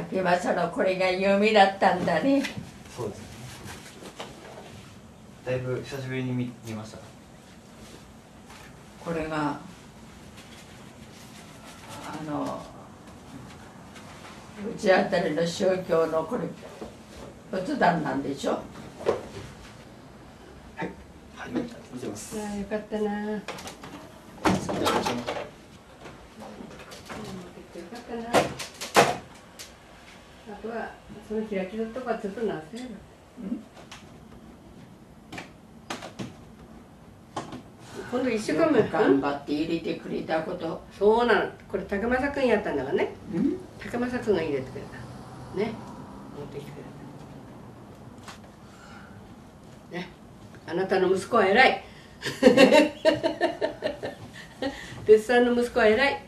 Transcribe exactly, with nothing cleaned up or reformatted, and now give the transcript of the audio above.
竹正のこれが夢だったんだね。 そうですね。だいぶ久しぶりに 見, 見ました。 これがあのうちあたりの宗教のこれ仏壇なんでしょ。 はい、はい、見てます。 ああ、よかったな。よかったな。あとはその開きのとこはちょっと直せれば。今度一週間も頑張って入れてくれたこと。 そうなの。これ竹正くんやったんだからね。竹正くんが入れてくれた。ね。持ってきてくれた。ね。あなたの息子は偉い。鉄さんの息子は偉い。